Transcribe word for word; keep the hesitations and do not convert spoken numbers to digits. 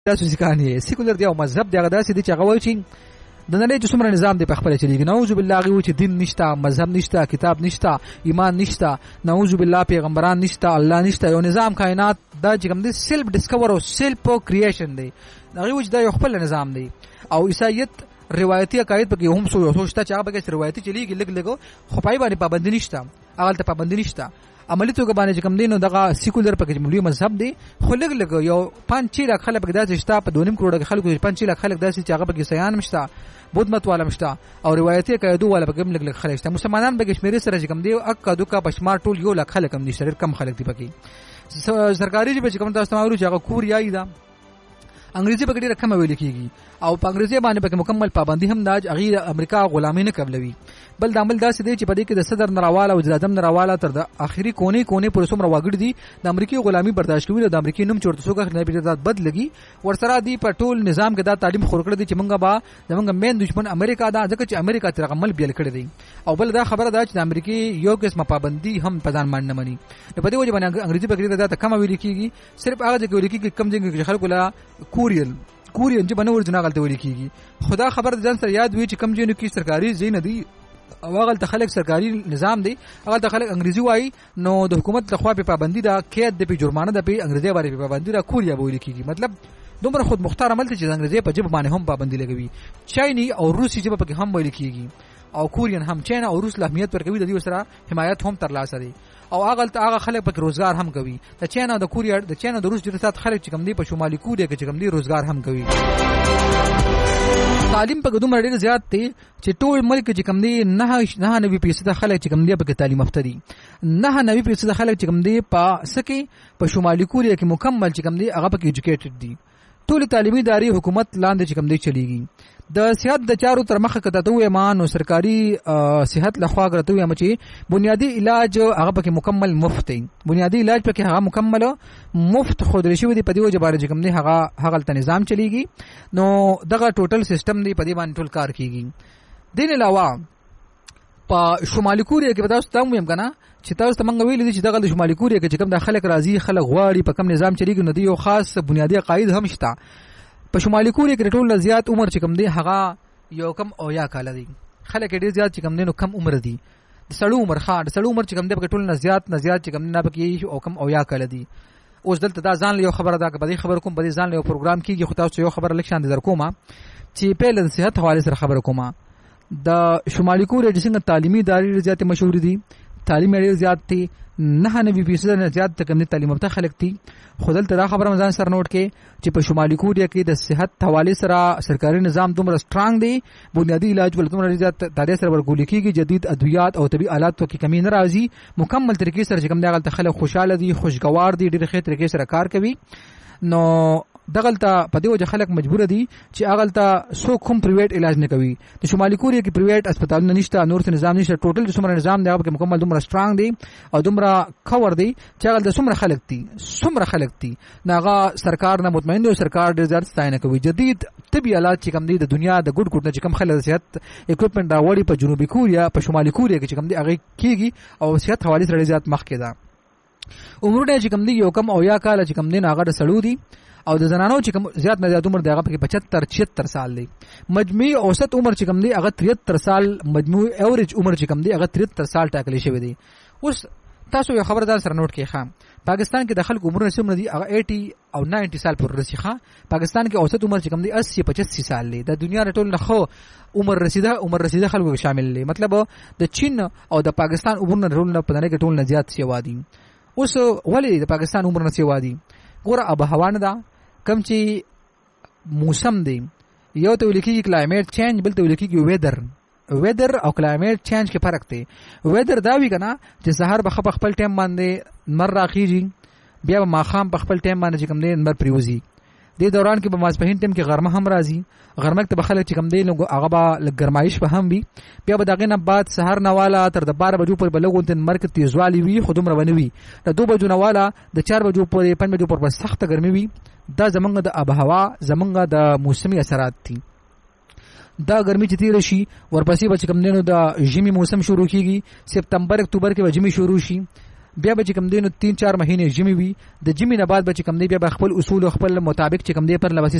تاسو ځکانې سیکولر دی او مذهب دی هغه داسې دی چې هغه وایي چې د نړۍ چې څومره نظام دی په خپله چلېږي. نعوذ بالله هغې وایي چې دین نشته، مذهب نشته، کتاب نشته، ایمان نشته، نعوذ بالله پیغمبران نشته، الله نشته، یو نظام کائنات دا چې کوم دی سیلف ډسکور او سیلف کریشن دی. هغې وایي چې دا یو خپل نظام دی. او عیسایت روایتي عقاید پکې هم څو یو څو شته چې هغه پکې روایتي چلېږي لږ لږ، خو پای باندې پابندي نشته، هغلته پابندي نشته. عملي توګه باندې چې کوم دی نو دغه سیکولر پکې لوی مذهب دی، خو لږ لږ یو پنځ چی لاک خلک پکې داسې شته، په دوه نیم کروړه خلکو پنځ چی لاک خلک داسې چې هغه پکې سیان هم شته، بود مت والا مشته، او روایتي عقایدو والا پکې هم لږ لږ خلک شته. مسلمانان پکې شمېرې سره چې کوم دی اکا دوکا په شمار ټول یو لاک خلک هم نشته، ډېر کم خلک دي پکې. سرکاري ژبه چې کوم تاسو ته وایو چې هغه کوریایي ده، انګریزي پکې ډېره کمه ویل کېږي، او په انګریزي باندې پکې مکمل پابندي هم ده چې هغې د امریکا غلامي نه قبلوي. بل د عمل داسې دی چې په دې کې د صدر نه راواله او وزیراعظم نه راواله تر د آخري کونې کونې پورې څومره وګړي دي د امریکې غلامي برداشت کوي، د امریکې نوم چې ورته څوک اخلي نه بد لګي. ورسره دی په ټول نظام کې دا تعلیم خور کړی دی چې موږ به زموږ مین دشمن امریکا ده، ځکه چې امریکا تر هغه عمل بیل کړی دی. او بل دا خبره ده چې د امریکې یو قسمه پابندي هم په ځان باندې نه مني. نو په دې وجه باندې انګریزي پکې دا ته کمه ویل کېږي، صرف هغه ځای کې ویل کېږي کم ځای کې خلکو لا کوریل کورین چې بنور جنا غلطه ویل کېږي. خدا خبر ځان سره یاد وي چې کم ځای کې سرکاري ځای نه دی او هغه ته خلک سرکاري نظام دی، هغه ته خلک انګریزي وایي، نو د حکومت لخوا په پابندي ده، قید د په جرمانه ده، په انګریزي باندې په پابندي ده، کوریا به ویل کېږي. مطلب دومره خود مختار عمل ته چې د انګریزي په ژبه باندې هم پابندي لګوي. چایني او روسي ژبه پکې هم ویل کېږي، او کورین هم چین او روس له اهمیت ورکوي، د دې سره حمایت هم ترلاسه دی. او هغه ته هغه خلک پکې روزګار هم کوي. د چین او د کوریا د چین او د روس ډېر سات خلک چې کوم دی په شمالي کوریا کې چې کوم دی روزګار هم کوي. تعلیم په دومره ډېر زیات دی چې ټول ملک چې کوم دی نه نه نوي فیصد خلک چې کوم دی پکې تعلیم یافته دي، نه نوي فیصد خلک چې کوم دی په سکه په شمالي کوریا کې مکمل چې کوم دی هغه پکې ایجوکیټډ دي. ټول تعلیمي ادارې حکومت لاندې چې کوم دی چلیږي. د صحت د چارو تر مخه کته وې ما نو سرکاري صحت لخوا غرته وې چې بنیادی علاج هغه پکې مکمل مفت دی، بنیادی علاج پکې هغه مکمل مفت خود رشي دی. په دې وجه باندې کوم دی هغه هغه ته نظام چلیږي، نو دغه ټوټل سیستم دی په دې باندې ټول کار کیږي. دین علاوه په شمالي کوریا کې تاسو ته وایم کنه چې تاسو ته مونږ ویل دي چې دغه شمالي کوریا کې چې کوم د خلک راځي خلک غواړي په کوم نظام چلیږي، نو دی یو خاص بنیادی عقاید هم شته. په شمالي کوریا کې ټول زیات عمر چې کوم دی هغه یو کم او یا کال دی، خلک ډېر زیات چې کوم دی نو کم عمر دي. د سړو عمر ښه د سړو عمر چې کوم دی په ټول نه زیات نه زیات چې کوم نه پکې او کم او یا کال دي. اوس دلته دا ځان له یو خبره ده، په دې خبر کوم په دې ځان له یو پروګرام کېږي، خو تاسو یو خبره لږ شان در کومه چې په لږ صحت حواله سره خبره کومه. د شمالي کوریا چې څنګه تعلیمي ادارې زیات مشهور دي، تعلیم ډېر زیات دي، نه نوي فیصد نه زیات ته کوم تعلیم یافته خلک دي. خو دلته دا خبره مزان سره نوٹ کې چې په شمالي کوریا کې د صحت حواله سره سرکاري نظام دومره سترانګ دی، بنیادی علاج ول دومره زیات تعداد سره ورګول کېږي، جدید ادویات او طبي آلات کې کمی نه راځي، مکمل طریقې سره چې کوم دغه خلک خوشاله دي، خوشګوار دي، ډېر ښه طریقې سره کار کوي. نو دغلته په دې وجه خلک مجبور دي چې اغلته سو کوم پرایویټ علاج نه کوي. د شمالي کوریا کې پرایویټ هسپتالونه نشته، نور څه نظام نشته، ټوټل د څومره نظام دی هغه مکمل دومره سترانګ دی او دومره کور دی چې اغلته څومره خلک دي څومره خلک دي ناغه سرکار نه مطمئن دی، سرکار ډېر زیات ستاینه کوي. جدید طبي آلات چې کوم دی د دنیا د ګډ ګډ نه چې کوم خلک صحت اکوپمنټ راوړي په جنوبي کوریا په شمالي کوریا کې چې کوم دی هغه کیږي او صحت حواله سره زیات مخکې ده. عمرونه چې کوم دی یو کم او یا کال چې کوم دی هغه د سړو دي او د زنانو چې کوم زیات نه زیات عمر دی هغه په پچهتر چھہتر سال دی. مجموعي اوسط عمر چې کوم دی هغه تریہتر سال، مجموعي ایوریج عمر چې کوم دی هغه تریہتر سال ټاکل شوی دی. اوس تاسو یو خبردار سره نوٹ کړئ خام پاکستان کې د خلکو عمر رسوم دی هغه اسی او نوے سال پر رسیخه. پاکستان کې اوسط عمر چې کوم دی اسی پچاسی سال دی. د دنیا ټول نه خو عمر رسیده عمر رسیده خلکو شامل دی. مطلب د چین او د پاکستان عمر ټول نه پدانه کې ټول نه زیات سیوا دي. اوس ولې د پاکستان عمر نه سیوا دي؟ ګوره اب هوا نه ده کم چې موسم دی، یو ته ویل کېږي کلایمیټ چینج، بل ته ویل کېږي ویدر. ویدر او کلایمیټ چینج کې فرق دی. ویدر دا وی کنه چې سحر به په خپل ټایم باندې نمر راخیږي، بیا به ماښام په خپل ټایم باندې چې کوم دی نمر پریوزي. دې دوران کې به ماسپښین ټایم کې غرمه هم راځي، غرمه کې به خلک چې کوم دی نو هغه به ګرمایش به هم وي. بیا به دغه نه بعد سحر نه والا تر د بارہ بجو پورې به لږ نمر کې تیزوالی وي، خو دومره ونه وي. د دو بجو نه والا د چار بجو پورې پنځه بجو پورې به سخته ګرمي وي. دا زمونږ د آب هوا زمونږ د موسمي اثرات دي. دا ګرمي چې تیر شي ورپسې به چې کوم دی نو د ژمي موسم شروع کیږي، سپتمبر اکتوبر کې به ژمي شروع شي، بیا به چې کوم دی نو تین چار مهینې ژمي وي. د ژمي نه بعد به چې کوم دی بیا به خپل اصول او خپل مطابق چې کوم دی پر لباسي